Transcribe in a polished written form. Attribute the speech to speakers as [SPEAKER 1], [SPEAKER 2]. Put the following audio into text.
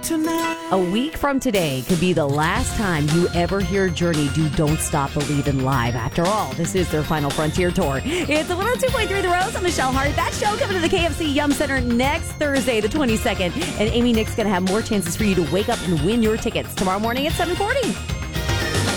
[SPEAKER 1] A week from today could be the last time you ever hear Journey do Don't Stop Believin' live. After all, this is their final Frontier tour. It's a 102.3 The Rose. I'm Michelle Hart. That show coming to the KFC Yum Center next Thursday, the 22nd. And Amy Nick's going to have more chances for you to wake up and win your tickets tomorrow morning at 7:40.